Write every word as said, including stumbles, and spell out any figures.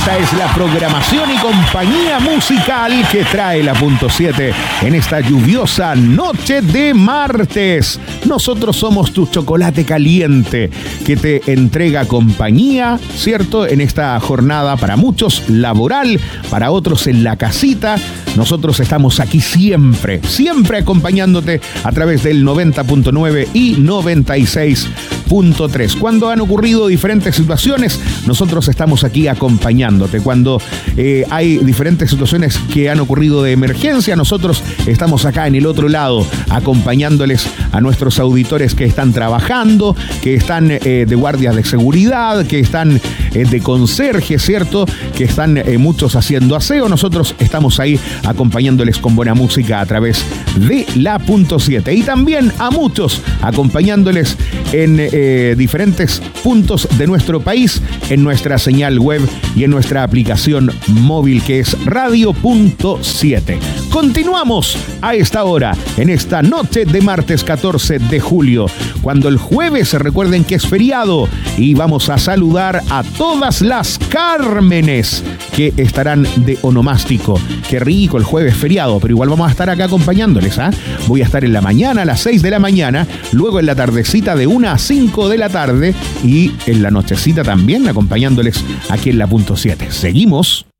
Esta es la programación y compañía musical que trae la punto siete en esta lluviosa noche de martes. Nosotros somos tu chocolate caliente que te entrega compañía, ¿cierto? En esta jornada para muchos laboral, para otros en la casita. Nosotros estamos aquí siempre, siempre acompañándote a través del noventa punto nueve y noventa y seis punto tres. Cuando han ocurrido diferentes situaciones, nosotros estamos aquí acompañándote. Cuando eh, hay diferentes situaciones que han ocurrido de emergencia, nosotros estamos acá en el otro lado, acompañándoles a nuestros auditores que están trabajando, que están eh, de guardias de seguridad, que están eh, de conserje, ¿cierto? Que están eh, muchos haciendo aseo. Nosotros estamos ahí acompañándoles con buena música a través de la punto siete. Y también a muchos acompañándoles en eh, diferentes puntos de nuestro país, en nuestra señal web y en nuestra aplicación móvil que es Radio punto siete. Continuamos a esta hora, en esta noche de martes catorce de julio, cuando el jueves, recuerden que es feriado, y vamos a saludar a todas las Cármenes que estarán de onomástico. Qué rico el jueves feriado, pero igual vamos a estar acá acompañándoles, ¿ah? ¿eh? Voy a estar en la mañana a las seis de la mañana, luego en la tardecita de una a cinco de la tarde y en la nochecita también acompañándoles aquí en la punto siete. Seguimos.